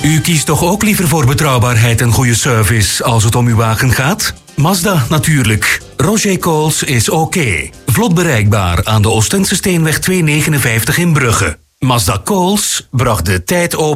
U kiest toch ook liever voor betrouwbaarheid en goede service als het om uw wagen gaat? Mazda natuurlijk. Roger Coles is oké. Vlot bereikbaar aan de Oostense Steenweg 259 in Brugge. Mazda Coles bracht de tijd op